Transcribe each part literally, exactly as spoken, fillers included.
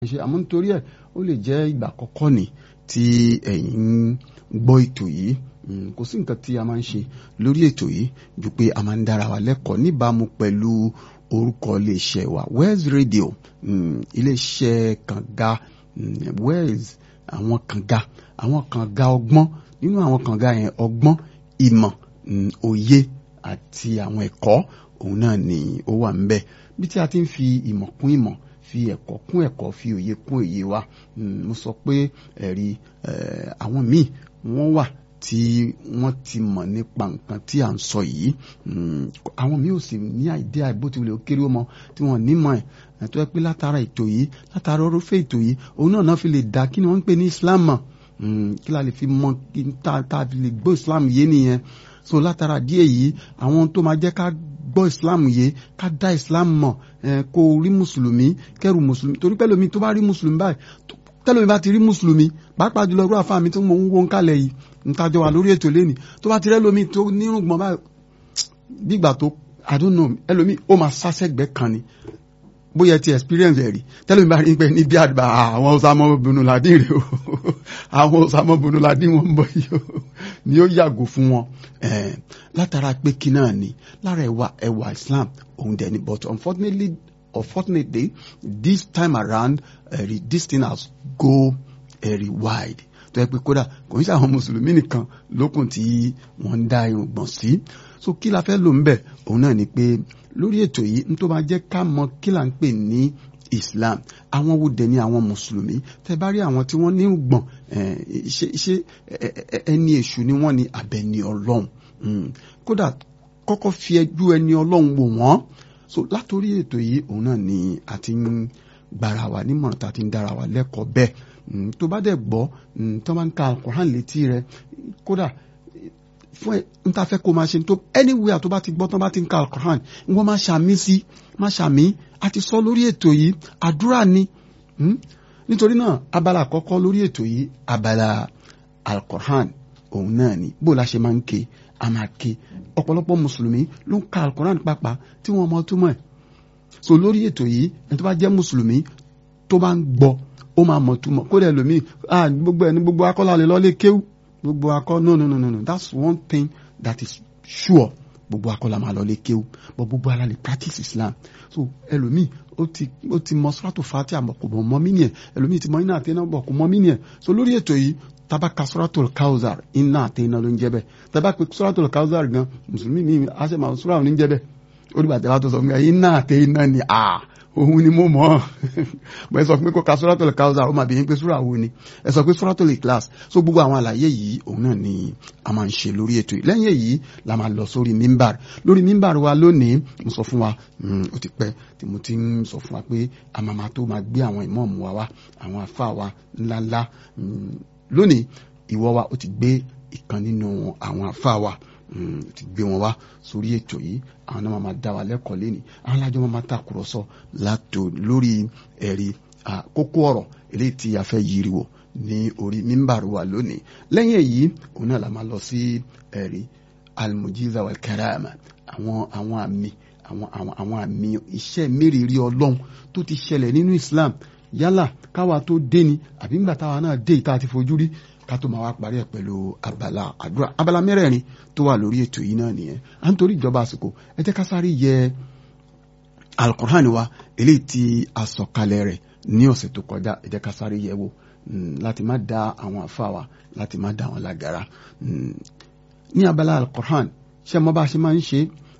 ṣe àmọ́ nítorí ẹ̀ ó lè jẹ́ ìgbà àkọ́kọ́ ni tí ẹ̀yin ń gbọ́ ètò yìí kò sí nǹkan tí a máa ń ṣe lórí ètò yìí ju pé a máa ń dára wa lẹ́kọ̀ọ́ níbàámu pẹ̀lú orúkọ iléeṣẹ́ wa Wells Radio, iléeṣẹ́ kànga Wells, àwọn kànga àwọn kànga ọgbọ́n. Nínú àwọn kànga yẹn ọgbọ́n, ìmọ̀, òye àti àwọn ẹ̀kọ́ òun náà ni ó wà ń bẹ bí tí a ti ń fi ìmọ̀ kún ìmọ̀, fi ẹ̀kọ́ kún ẹ̀kọ́, fi òye kún òye wa. Mo sọ pé ẹ̀rí àwọn míì wọ́n wà tí wọ́n ti mọ̀ nípa nǹkan tí à ń sọ yìí. Àwọn míì ò sì ní àìdíà bó ti wulẹ̀ ó kéré ọmọ tí wọ́n ní mọ̀ ẹ̀ tó yẹ pé látara ètò yìí, látara orúfẹ́ ètò yìí, òun náà náà fi lè dá kí ni wọ́n ń pè ní Islam mọ̀, kí la lè fi mọ kí tá a fi lè gbọ́ Islam yé nìyẹn. So látara díẹ̀ yìí àwọn tó máa jẹ́ ká gbọ́ Islam yé, ká dá Islam mọ̀, kó rí mùsùlùmí kẹrù mùsùlùmí, torí pé lómi tó bá rí mùsùlùmí báyìí, tẹ́lómi bá ti rí mùsùlùmí pàápàá jùlọ irú àfáà mi tó mọ ń wo ń kálẹ̀ yìí ntájọ wà lórí ètò lẹ́nìí, tó bá ti rẹ́ lómi tó nírùngbọ̀n báyìí bígbà tó I don't know ẹlòmí ó máa sásẹ̀gbẹ́ kan ni bóyá ti experience ẹ̀ rí tẹ́lómi bá rí pé ní bí àdìbà àwọn Osama bin Laden rè o àwọn Osama bin Laden wọn ń bọ̀ yìí o ni ó yàgò fún wọn látara pé kí náà ni lára ẹwà ẹwà Islam òun dẹ̀ ni. But unfortunately unfortunately this time around uh, this thing has go very wide tó yẹ pé kódà kò ní sí àwọn mùsùlùmí nìkan lókun tí wọ́n ń dá irun gbọ̀n sí. So kí la fẹ́ lò ń bẹ̀ òun náà ni pé lórí ètò yìí n tó máa jẹ́ ká mọ̀ kí là ń pè ní Islam, àwọn wo dẹ̀ ni àwọn mùsùlùmí. Tẹ́ bá rí àwọn tí wọ́n ní irun gbọ̀n ṣe ṣe ẹni èṣù ni wọ́n ni àbẹ̀ni Ọlọ́run, kódà kọ́kọ́ fi ẹjú ẹni Ọlọ́run wò wọ́n. So látòrí ètò yìí òun náà ni a ti ń gbára wa nímọ̀ràn tá a ti ń dára wa lẹ́kọ̀ọ́ bẹ́ẹ̀. Tó bá dẹ̀ gbọ́ tó bá ń ka Al-Qur'an létí rẹ, kódà fún ẹ n ta fẹ́ kó máa ṣe tó anywhere tó bá ti gbọ́ tó bá ti ń ka Al-Qur'an wọ́n máa ṣàmì sí máa ṣàmì. A ti sọ lórí ètò yìí àdúrà ni, nítorí náà abala àkọ́kọ́ lórí ètò yìí abala Al-Qur'an òun náà ni bó la ṣe máa ń ké a máa ké. Ọ̀pọ̀lọpọ̀ mùsùlùmí ló ń ka Al-Qur'an pàápàá tí wọ́n mọ̀ túmọ̀ ẹ̀. So lórí ètò yìí ẹni tó bá jẹ́ mùsùlùmí tó bá ń gbọ́ ó máa mọ̀ túmọ̀. Kódà ẹlòmíì ah gbogbo ẹni gbogbo akọ́lá lè lọ́lé kéwú gbogbo akọ́ no no no no no that's one thing that is sure, gbogbo akọ́lá máa lọ́lé kéwú but gbogbo ara lè practice Islam. So ẹlòmíì ó ti ó ti mọ Suratul Fatiha àmọ́ kò mọ̀ mí nìyẹn, ẹlòmíì ti mọ iná àti iná bọ̀ kò mọ̀ mí nìyẹn. So lórí ètò yìí taba ka Suratul Kawthar iná àti iná ló ń jẹ́ bẹ́ẹ̀, taba pe Suratul Kawthar gan mùsùlùmí mi a ṣe máa sura ò ní jẹ́ bẹ́ẹ̀ ó dìgbà tẹ́wà tó sọ pé iná àti iná ni à òun ni mo mọ̀ ẹ sọ pé kó ka Suratul Kawthar ó máa bí yín pé súrà wo ni, ẹ sọ pé Suratul Ikhlas. So gbogbo àwọn àlàyé yìí òun náà ni a máa ń ṣe lórí ètò yìí. Lẹ́yìn èyí la máa lọ sórí mímbàr. Lórí mímbàr wa lónìí mo sọ fún wa ó ti pẹ́ tí mo ti ń sọ fún wa pé a máa máa tó máa gbé àwọn ìmáàmù wa wá àwọn àfáà wa ńláńlá. Lónìí ìwọ wa ó ti gbé ìkan nínú àwọn àfáà wa ti gbé wọn wá sórí ètò yìí. Àwọn náà máa dá wa lẹ́kọ̀ọ́ lẹ́ni, àwọn alájọ máa tàkùrọ̀sọ látò lórí ẹ̀rí kókó ọ̀rọ̀ eléyìí tí a fẹ́ yiri wò ní orí mímbàrú wa lónìí. Lẹ́yìn èyí òun náà la máa lọ sí ẹ̀rí al-mujiza wal karama, àwọn àwọn àmì àwọn àwọn àwọn àmì iṣẹ́ mérìírí Ọlọ́run tó ti ṣẹlẹ̀ nínú Islam yálà káwa tó dé ni àbí ńgbà táwa náà dé ìta àti fojú rí ká tó máa wá parí ẹ̀ pẹ̀lú abala àdúrà. Abala mẹ́rẹ̀ẹ̀rin tó wà lórí ètò yìí náà nìyẹn. À ń torí ìjọba àsìkò ẹ jẹ́ ká sáré yẹ Al-Qur'an wa eléyìí tí a sọ̀kalẹ̀ rẹ̀ ní ọ̀sẹ̀ tó kọjá, ẹ jẹ́ ká sáré yẹ̀ wò láti má dá àwọn àfáà wa láti má dá àwọn lágara. Ní abala Al-Qur'an ṣé mo bá ṣe máa ń ṣe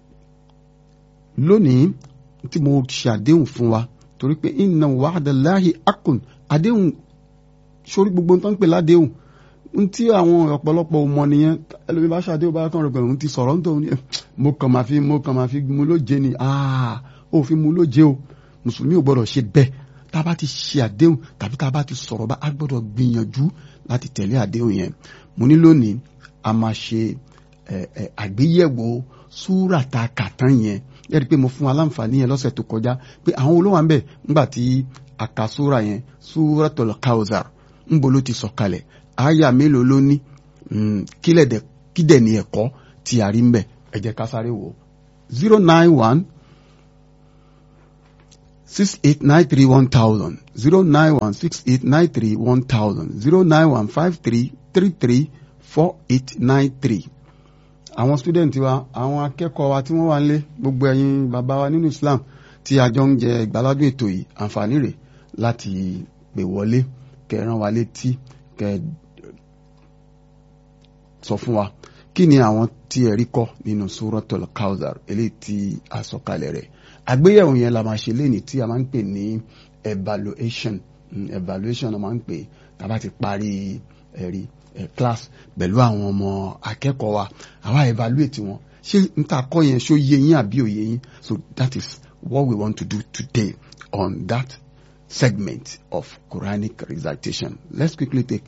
lónìí tí mo ṣàdéhùn fún wa torí pé inna wa'dallahi haqqun, àdéhùn sórí gbogbo nǹkan pè ládéhùn n tí àwọn ọ̀pọ̀lọpọ̀ ọmọ nìyẹn. Ẹlòmí bá ṣàdé ó bá kàn rẹ̀ pẹ̀lú ti sọ̀rọ̀ ń tó ní mo kàn máa fi mo kàn máa fi mú lóje ni ah ó fi mú lóje o. Mùsùlùmí ò gbọ́dọ̀ ṣe bẹ́ẹ̀. Tá a bá ti ṣe àdéhùn tàbí tá a bá ti sọ̀rọ̀ bá a gbọ́dọ̀ gbìyànjú láti tẹ̀lé àdéhùn yẹn. Mo ní lónìí a máa ṣe àgbéyẹ̀wò súrà tá a kà tán yẹn. Ẹ rí i pé mo fún wa láǹfààní yẹn lọ́sẹ̀ tó kọjá pé àwọn olówó à ń bẹ̀ ńgbà tí a kà súrà yẹn Suratul Kawthar ńbo ló ti sọ̀kalẹ̀, àyà mélòó ló ní, kílẹ̀ dẹ̀ kí dẹ̀ ní ẹ̀kọ́ tí a rí ń bẹ̀. Ẹ jẹ́ ká sáré wò zero nine one six eight nine three one thousand zero nine one six eight nine three one thousand zero nine one five three three three four eight nine three. àwọn student wa àwọn akẹ́kọ̀ọ́ wa tí wọ́n wà nílé gbogbo ẹ̀yin bàbá wa nínú Islam tí a jọ ń jẹ ìgbàládùn ètò yìí àǹfààní rẹ̀ láti pè wọlé kẹ́ rán wa létí kẹ́ sọ fún wa kí ni àwọn tí ẹ rí kọ́ nínú Suratul Kawthar eléyìí tí a sọ̀kalẹ̀ rẹ̀. àgbéyẹ̀wò yẹn la máa ṣe lénìí tí a máa ń pè ní evaluation evaluation la máa ń pè tá a bá ti parí ẹ̀rí class pẹ̀lú àwọn ọmọ akẹ́kọ̀ọ́ wa àwa evaluate wọn ṣé n ta kọ́ yẹn ṣó yé yín àbí òye yín. So that is what we want to do today on that segment of Quranic recitation. Let's quickly take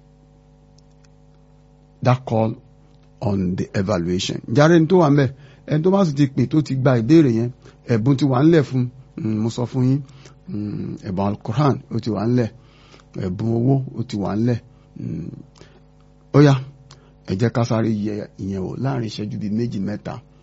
that call on the evaluation. Jàre ní tó wà ń bẹ̀ ẹni tó bá sì ti pè tó ti gba ìbéèrè yẹn ẹ̀bùn ti wà ńlẹ̀ fún mo sọ fún yín ẹ̀bùn Al-Quran ó ti wà ńlẹ̀ ẹ̀bùn owó ó ti wà ńlẹ̀. Ó yá ẹ jẹ́ ká sáré yẹ ìyẹn wò láàrin ìṣẹ́jú bíi méjì mẹ́ta